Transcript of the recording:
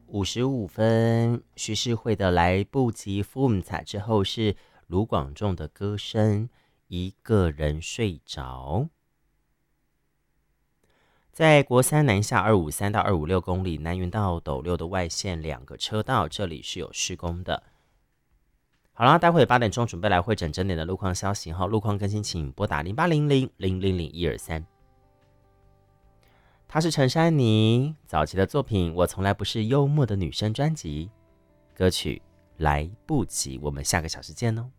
55分，徐世慧的来不及复彩之后是卢广仲的歌声，一个人睡着。在国三南下253到256公里南云到斗六的外线2个车道，这里是有施工的。好了，待会8点钟准备来会诊整点的路况消息，路况更新请拨打0800000123。她是陈珊妮早期的作品《我从来不是幽默的女生》专辑歌曲来不及，我们下个小时见哦。